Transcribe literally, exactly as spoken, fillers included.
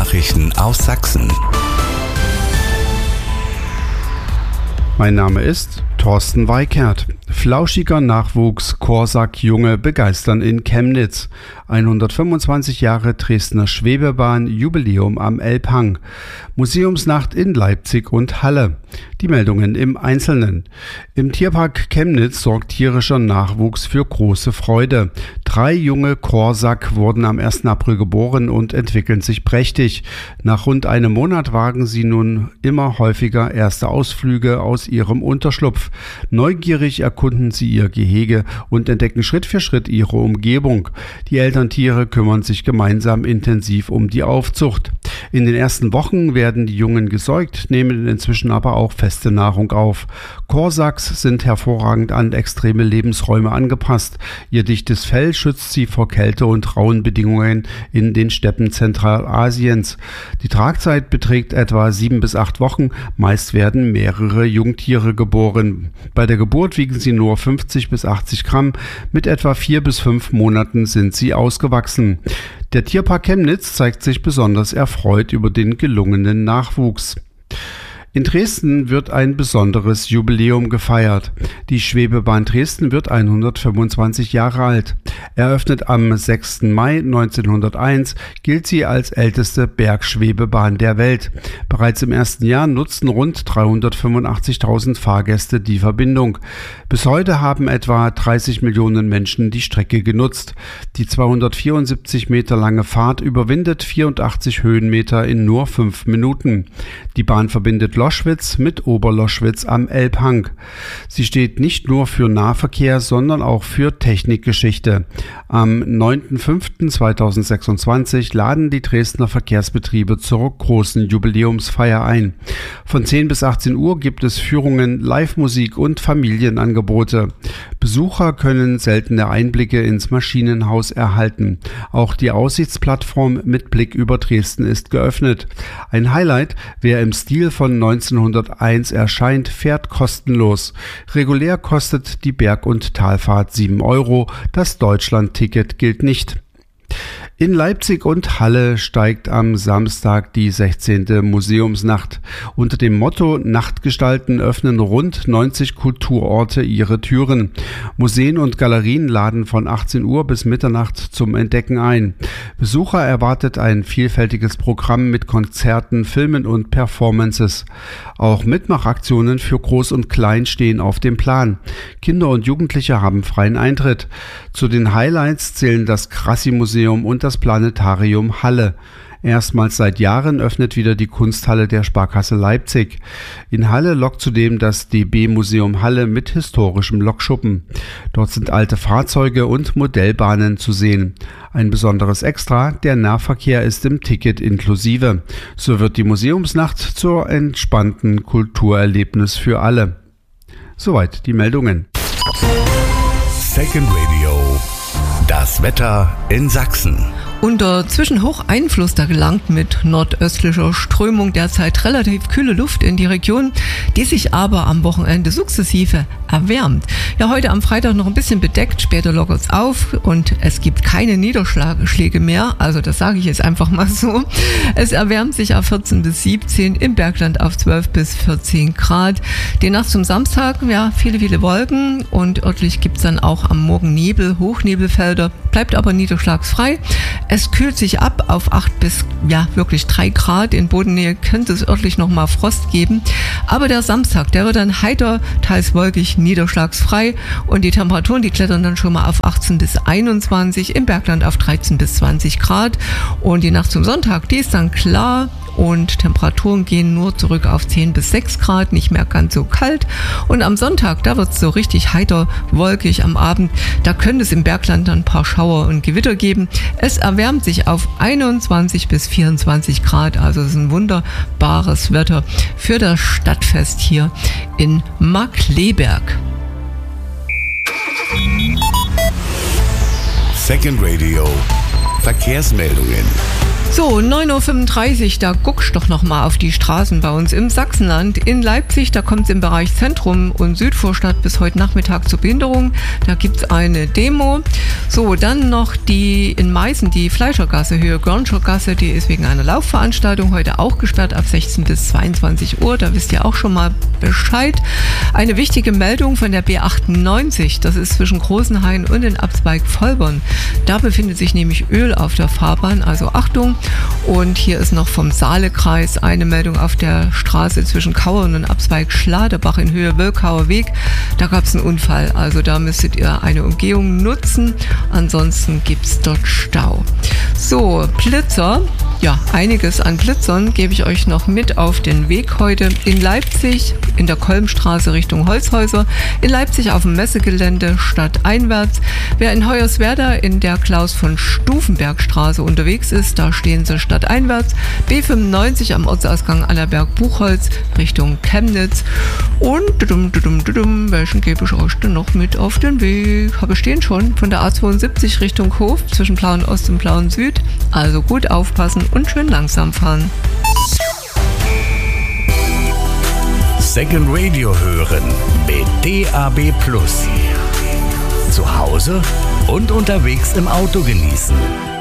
Nachrichten aus Sachsen. Mein Name ist Thorsten Weikert. Flauschiger Nachwuchs, Korsak-Junge begeistern in Chemnitz. hundertfünfundzwanzig Jahre Dresdner Schwebebahn, Jubiläum am Elbhang. Museumsnacht in Leipzig und Halle. Die Meldungen im Einzelnen. Im Tierpark Chemnitz sorgt tierischer Nachwuchs für große Freude. Drei junge Korsak wurden am ersten April geboren und entwickeln sich prächtig. Nach rund einem Monat wagen sie nun immer häufiger erste Ausflüge aus ihrem Unterschlupf. Neugierig erkunden sie ihr Gehege und entdecken Schritt für Schritt ihre Umgebung. Die Elterntiere kümmern sich gemeinsam intensiv um die Aufzucht. In den ersten Wochen werden die Jungen gesäugt, nehmen inzwischen aber auch feste Nahrung auf. Korsaks sind hervorragend an extreme Lebensräume angepasst. Ihr dichtes Fell schützt sie vor Kälte und rauen Bedingungen in den Steppen Zentralasiens. Die Tragzeit beträgt etwa sieben bis acht Wochen. Meist werden mehrere Jungtiere geboren. Bei der Geburt wiegen sie nur fünfzig bis achtzig Gramm. Mit etwa vier bis fünf Monaten sind sie ausgewachsen. Der Tierpark Chemnitz zeigt sich besonders erfreut über den gelungenen Nachwuchs. In Dresden wird ein besonderes Jubiläum gefeiert. Die Schwebebahn Dresden wird hundertfünfundzwanzig Jahre alt. Eröffnet am sechsten Mai neunzehnhunderteins, gilt sie als älteste Bergschwebebahn der Welt. Bereits im ersten Jahr nutzten rund dreihundertfünfundachtzigtausend Fahrgäste die Verbindung. Bis heute haben etwa dreißig Millionen Menschen die Strecke genutzt. Die zweihundertvierundsiebzig Meter lange Fahrt überwindet vierundachtzig Höhenmeter in nur fünf Minuten. Die Bahn verbindet Loschwitz mit Oberloschwitz am Elbhang. Sie steht nicht nur für Nahverkehr, sondern auch für Technikgeschichte. Am neunten fünften zweitausendsechsundzwanzig laden die Dresdner Verkehrsbetriebe zur großen Jubiläumsfeier ein. Von zehn bis achtzehn Uhr gibt es Führungen, Live-Musik und Familienangebote. Besucher können seltene Einblicke ins Maschinenhaus erhalten. Auch die Aussichtsplattform mit Blick über Dresden ist geöffnet. Ein Highlight, wer im Stil von neunzehnhunderteins erscheint, fährt kostenlos. Regulär kostet die Berg- und Talfahrt sieben Euro. Das Deutschland-Ticket gilt nicht. In Leipzig und Halle steigt am Samstag die sechzehnte Museumsnacht. Unter dem Motto Nachtgestalten öffnen rund neunzig Kulturorte ihre Türen. Museen und Galerien laden von achtzehn Uhr bis Mitternacht zum Entdecken ein. Besucher erwartet ein vielfältiges Programm mit Konzerten, Filmen und Performances. Auch Mitmachaktionen für Groß und Klein stehen auf dem Plan. Kinder und Jugendliche haben freien Eintritt. Zu den Highlights zählen das Krassi-Museum und das Planetarium Halle. Erstmals seit Jahren öffnet wieder die Kunsthalle der Sparkasse Leipzig. In Halle lockt zudem das D B-Museum Halle mit historischem Lokschuppen. Dort sind alte Fahrzeuge und Modellbahnen zu sehen. Ein besonderes Extra, der Nahverkehr ist im Ticket inklusive. So wird die Museumsnacht zur entspannten Kulturerlebnis für alle. Soweit die Meldungen. Second Radio. Das Wetter in Sachsen. Unter Zwischenhocheinfluss da gelangt mit nordöstlicher Strömung derzeit relativ kühle Luft in die Region, die sich aber am Wochenende sukzessive erwärmt. Ja, heute am Freitag noch ein bisschen bedeckt, später lockert es auf und es gibt keine Niederschläge mehr, also das sage ich jetzt einfach mal so. Es erwärmt sich auf vierzehn bis siebzehn, im Bergland auf zwölf bis vierzehn Grad. Die Nacht zum Samstag, ja, viele, viele Wolken und örtlich gibt es dann auch am Morgen Nebel, Hochnebelfelder, bleibt aber niederschlagsfrei. Es kühlt sich ab auf acht bis, ja, wirklich drei Grad. In Bodennähe könnte es örtlich nochmal Frost geben. Aber der Samstag, der wird dann heiter, teils wolkig, niederschlagsfrei. Und die Temperaturen, die klettern dann schon mal auf achtzehn bis einundzwanzig, im Bergland auf dreizehn bis zwanzig Grad. Und die Nacht zum Sonntag, die ist dann klar. Und Temperaturen gehen nur zurück auf zehn bis sechs Grad, nicht mehr ganz so kalt. Und am Sonntag, da wird es so richtig heiter, wolkig am Abend. Da könnte es im Bergland dann ein paar Schauer und Gewitter geben. Es erwärmt sich auf einundzwanzig bis vierundzwanzig Grad. Also es ist ein wunderbares Wetter für das Stadtfest hier in Markkleeberg. Second Radio. Verkehrsmeldungen. So, neun Uhr fünfunddreißig, da guckst doch noch mal auf die Straßen bei uns im Sachsenland. In Leipzig, da kommt es im Bereich Zentrum und Südvorstadt bis heute Nachmittag zur Behinderung. Da gibt es eine Demo. So, dann noch die in Meißen, die Fleischergasse, Höhe Görnscher Gasse, die ist wegen einer Laufveranstaltung heute auch gesperrt ab sechzehn bis zweiundzwanzig Uhr. Da wisst ihr auch schon mal Bescheid. Eine wichtige Meldung von der B achtundneunzig, das ist zwischen Großenhain und den Abzweig Vollborn. Da befindet sich nämlich Öl auf der Fahrbahn, also Achtung. Und hier ist noch vom Saalekreis eine Meldung auf der Straße zwischen Kauern und Abzweig Schladerbach in Höhe Wölkauer Weg. Da gab es einen Unfall, also da müsstet ihr eine Umgehung nutzen. Ansonsten gibt es dort Stau. So, Blitzer. Ja, einiges an Blitzern gebe ich euch noch mit auf den Weg heute. In Leipzig, in der Kolmstraße Richtung Holzhäuser. In Leipzig auf dem Messegelände stadteinwärts. Wer in Hoyerswerda in der Klaus von Stufenberg Straße unterwegs ist, da stehen sie stadteinwärts. B fünfundneunzig am Ortsausgang Allerberg-Buchholz Richtung Chemnitz. Und dudum, dudum, dudum, welchen gebe ich euch denn noch mit auf den Weg? Habe ich stehen schon von der A zweiundsiebzig Richtung Hof zwischen Plauen Ost und Plauen Süd. Also gut aufpassen und schön langsam fahren. Second Radio hören mit D A B Plus. Zu Hause und unterwegs im Auto genießen.